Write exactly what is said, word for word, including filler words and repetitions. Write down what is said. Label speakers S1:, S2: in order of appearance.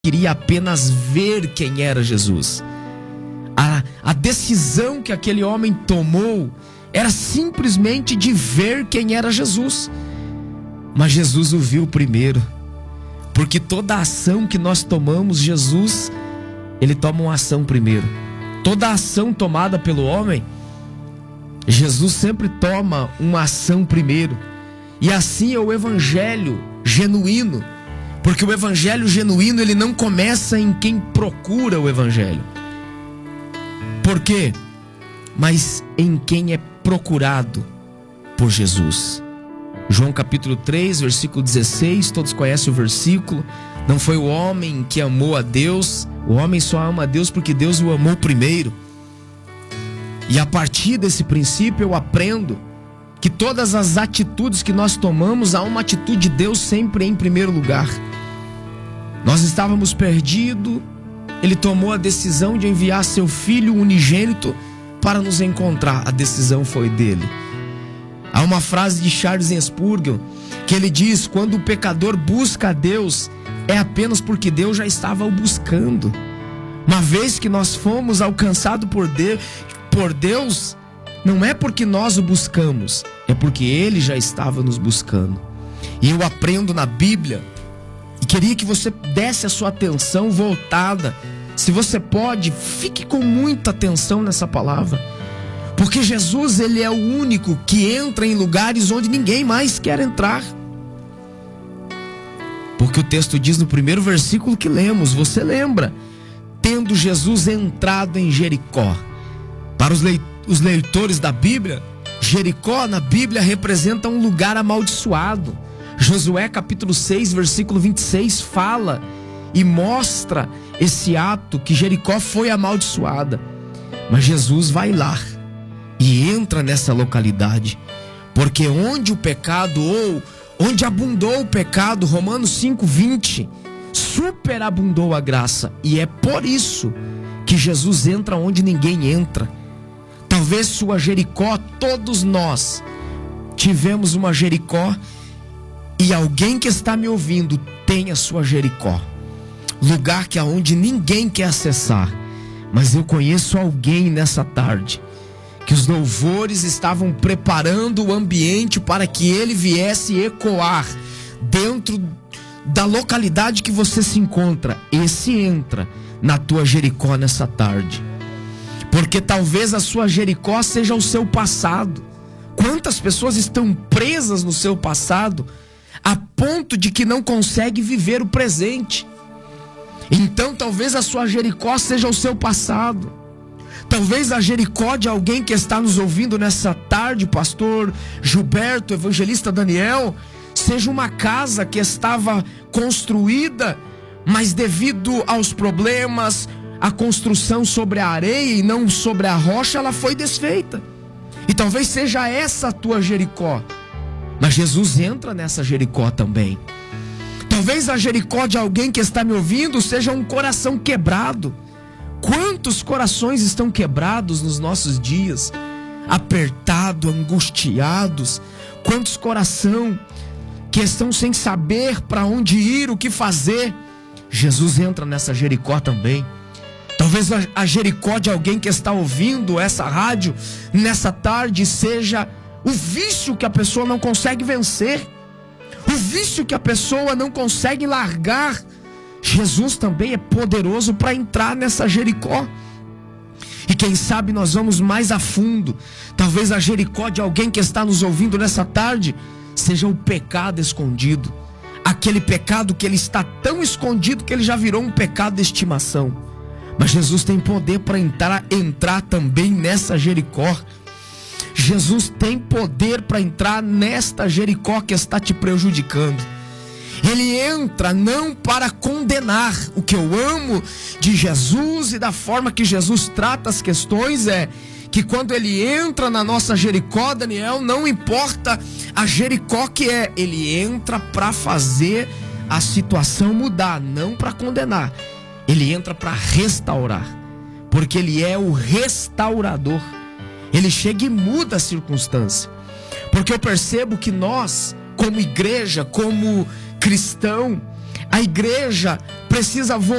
S1: queria apenas ver quem era Jesus. A, a decisão que aquele homem tomou era simplesmente de ver quem era Jesus. Mas Jesus o viu primeiro, porque toda ação que nós tomamos, Jesus, ele toma uma ação primeiro. Toda ação tomada pelo homem, Jesus sempre toma uma ação primeiro. E assim é o evangelho genuíno, porque o evangelho genuíno, ele não começa em quem procura o evangelho. Por quê? Mas em quem é procurado por Jesus. João capítulo três, versículo dezesseis, todos conhecem o versículo. Não foi o homem que amou a Deus, o homem só ama a Deus porque Deus o amou primeiro. E a partir desse princípio eu aprendo que todas as atitudes que nós tomamos, há uma atitude de Deus sempre em primeiro lugar. Nós estávamos perdidos, Ele tomou a decisão de enviar seu Filho unigênito para nos encontrar. A decisão foi dele. Há uma frase de Charles Spurgeon que ele diz: quando o pecador busca a Deus, é apenas porque Deus já estava o buscando. Uma vez que nós fomos alcançados por Deus, por Deus, não é porque nós o buscamos, é porque Ele já estava nos buscando. E eu aprendo na Bíblia, e queria que você desse a sua atenção voltada. Se você pode, fique com muita atenção nessa palavra, porque Jesus, Ele é o único que entra em lugares onde ninguém mais quer entrar. Porque o texto diz no primeiro versículo que lemos, você lembra? Tendo Jesus entrado em Jericó. Para os leitores, os leitores da Bíblia, Jericó na Bíblia representa um lugar amaldiçoado. Josué capítulo seis, versículo vinte e seis fala e mostra esse ato que Jericó foi amaldiçoada. Mas Jesus vai lá e entra nessa localidade, porque onde o pecado, ou onde abundou o pecado, Romanos cinco, vinte, superabundou a graça. E é por isso que Jesus entra onde ninguém entra. Talvez sua Jericó, todos nós tivemos uma Jericó, e alguém que está me ouvindo tem a sua Jericó, lugar que aonde ninguém quer acessar. Mas eu conheço alguém nessa tarde que os louvores estavam preparando o ambiente para que ele viesse ecoar dentro da localidade que você se encontra. Esse entra na tua Jericó nessa tarde. Porque talvez a sua Jericó seja o seu passado. Quantas pessoas estão presas no seu passado a ponto de que não consegue viver o presente? Então talvez a sua Jericó seja o seu passado. Talvez a Jericó de alguém que está nos ouvindo nessa tarde, pastor Gilberto, evangelista Daniel, seja uma casa que estava construída, mas devido aos problemas, a construção sobre a areia e não sobre a rocha, ela foi desfeita. E talvez seja essa a tua Jericó. Mas Jesus entra nessa Jericó também. Talvez a Jericó de alguém que está me ouvindo seja um coração quebrado. Quantos corações estão quebrados nos nossos dias? Apertados, angustiados. Quantos coração que estão sem saber para onde ir, o que fazer? Jesus entra nessa Jericó também. Talvez a Jericó de alguém que está ouvindo essa rádio nessa tarde seja o vício que a pessoa não consegue vencer, o vício que a pessoa não consegue largar. Jesus também é poderoso para entrar nessa Jericó. E quem sabe nós vamos mais a fundo. Talvez a Jericó de alguém que está nos ouvindo nessa tarde seja o pecado escondido, aquele pecado que ele está tão escondido que ele já virou um pecado de estimação. Mas Jesus tem poder para entrar, entrar também nessa Jericó. Jesus tem poder para entrar nesta Jericó que está te prejudicando. Ele entra não para condenar. O que eu amo de Jesus e da forma que Jesus trata as questões é que quando ele entra na nossa Jericó, Daniel, não importa a Jericó que é, ele entra para fazer a situação mudar, não para condenar. Ele entra para restaurar, porque Ele é o restaurador. Ele chega e muda a circunstância. Porque eu percebo que nós, como igreja, como cristão, A igreja precisa voltar